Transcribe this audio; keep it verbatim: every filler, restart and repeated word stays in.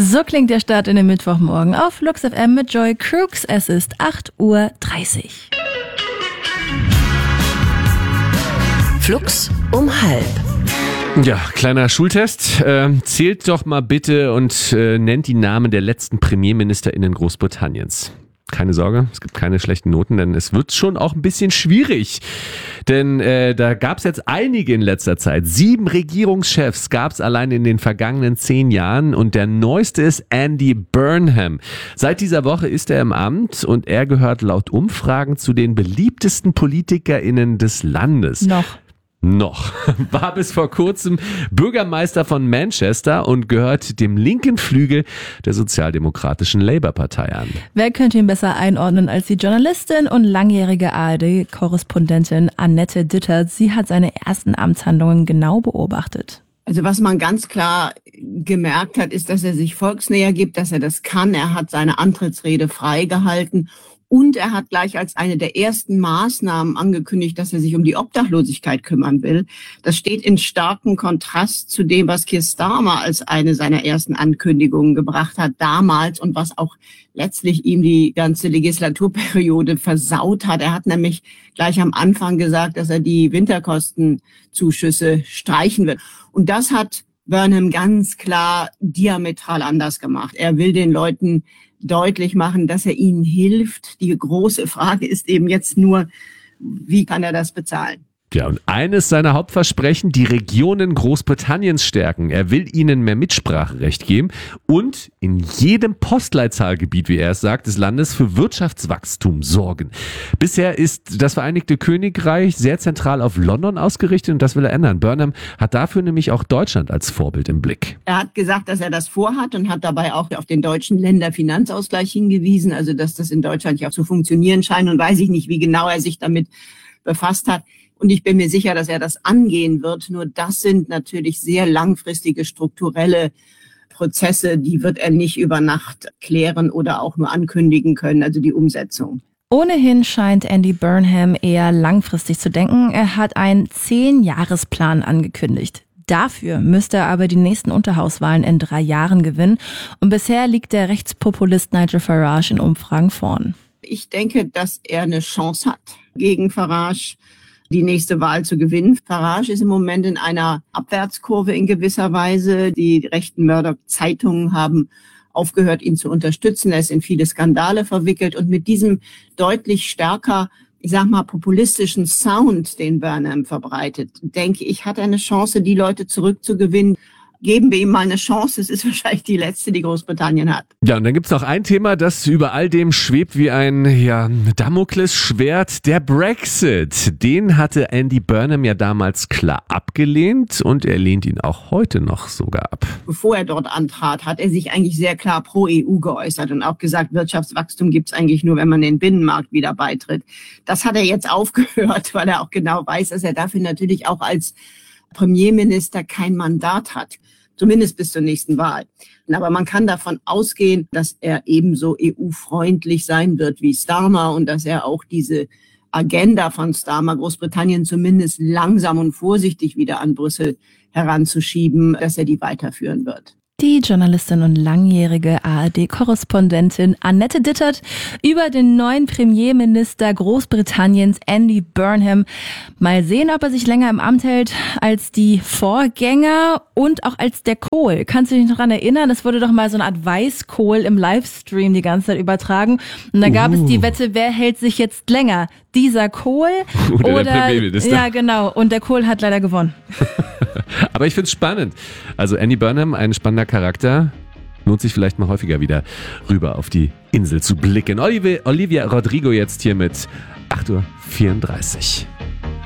So klingt der Start in den Mittwochmorgen auf Flux F M mit Joy Crooks. Es ist acht Uhr dreißig. Flux um halb. Ja, kleiner Schultest. Äh, zählt doch mal bitte und äh, nennt die Namen der letzten PremierministerInnen Großbritanniens. Keine Sorge, es gibt keine schlechten Noten, denn es wird schon auch ein bisschen schwierig. Denn äh, da gab es jetzt einige in letzter Zeit. Sieben Regierungschefs gab es allein in den vergangenen zehn Jahren und der neueste ist Andy Burnham. Seit dieser Woche ist er im Amt und er gehört laut Umfragen zu den beliebtesten PolitikerInnen des Landes. Noch. Noch. War bis vor kurzem Bürgermeister von Manchester und gehört dem linken Flügel der sozialdemokratischen Labour-Partei an. Wer könnte ihn besser einordnen als die Journalistin und langjährige A R D-Korrespondentin Annette Dittert? Sie hat seine ersten Amtshandlungen genau beobachtet. Also was man ganz klar gemerkt hat, ist, dass er sich volksnäher gibt, dass er das kann. Er hat seine Antrittsrede freigehalten. Und er hat gleich als eine der ersten Maßnahmen angekündigt, dass er sich um die Obdachlosigkeit kümmern will. Das steht in starkem Kontrast zu dem, was Keir Starmer als eine seiner ersten Ankündigungen gebracht hat damals und was auch letztlich ihm die ganze Legislaturperiode versaut hat. Er hat nämlich gleich am Anfang gesagt, dass er die Winterkostenzuschüsse streichen wird. Und das hat Burnham ganz klar diametral anders gemacht. Er will den Leuten deutlich machen, dass er ihnen hilft. Die große Frage ist eben jetzt nur, wie kann er das bezahlen? Ja, und eines seiner Hauptversprechen, die Regionen Großbritanniens stärken. Er will ihnen mehr Mitspracherecht geben und in jedem Postleitzahlgebiet, wie er es sagt, des Landes für Wirtschaftswachstum sorgen. Bisher ist das Vereinigte Königreich sehr zentral auf London ausgerichtet und das will er ändern. Burnham hat dafür nämlich auch Deutschland als Vorbild im Blick. Er hat gesagt, dass er das vorhat und hat dabei auch auf den deutschen Länderfinanzausgleich hingewiesen, also dass das in Deutschland ja auch zu funktionieren scheint und weiß ich nicht, wie genau er sich damit befasst hat. Und ich bin mir sicher, dass er das angehen wird. Nur das sind natürlich sehr langfristige strukturelle Prozesse, die wird er nicht über Nacht klären oder auch nur ankündigen können, also die Umsetzung. Ohnehin scheint Andy Burnham eher langfristig zu denken. Er hat einen Zehn-Jahres-Plan angekündigt. Dafür müsste er aber die nächsten Unterhauswahlen in drei Jahren gewinnen. Und bisher liegt der Rechtspopulist Nigel Farage in Umfragen vorn. Ich denke, dass er eine Chance hat gegen Farage, die nächste Wahl zu gewinnen. Farage ist im Moment in einer Abwärtskurve in gewisser Weise. Die rechten Murdoch-Zeitungen haben aufgehört, ihn zu unterstützen. Er ist in viele Skandale verwickelt. Und mit diesem deutlich stärker, ich sag mal, populistischen Sound, den Burnham verbreitet, denke ich, hat er eine Chance, die Leute zurückzugewinnen. Geben wir ihm mal eine Chance. Es ist wahrscheinlich die letzte, die Großbritannien hat. Ja, und dann gibt's noch ein Thema, das über all dem schwebt wie ein ja, Damoklesschwert, der Brexit. Den hatte Andy Burnham ja damals klar abgelehnt und er lehnt ihn auch heute noch sogar ab. Bevor er dort antrat, hat er sich eigentlich sehr klar pro E U geäußert und auch gesagt, Wirtschaftswachstum gibt's eigentlich nur, wenn man den Binnenmarkt wieder beitritt. Das hat er jetzt aufgehört, weil er auch genau weiß, dass er dafür natürlich auch als Premierminister kein Mandat hat. Zumindest bis zur nächsten Wahl. Aber man kann davon ausgehen, dass er ebenso E U-freundlich sein wird wie Starmer und dass er auch diese Agenda von Starmer, Großbritannien zumindest langsam und vorsichtig wieder an Brüssel heranzuschieben, dass er die weiterführen wird. Die Journalistin und langjährige A R D-Korrespondentin Annette Dittert über den neuen Premierminister Großbritanniens Andy Burnham. Mal sehen, ob er sich länger im Amt hält als die Vorgänger und auch als der Kohl. Kannst du dich noch daran erinnern? Es wurde doch mal so eine Art Weißkohl im Livestream die ganze Zeit übertragen. Und da gab uh. es die Wette, wer hält sich jetzt länger? Dieser Kohl oder, oder der Premierminister? Ja, genau. Und der Kohl hat leider gewonnen. Aber ich find's spannend. Also Andy Burnham, ein spannender Charakter. Lohnt sich vielleicht mal häufiger wieder rüber auf die Insel zu blicken. Olivia, Olivia Rodrigo jetzt hier mit acht Uhr vierunddreißig.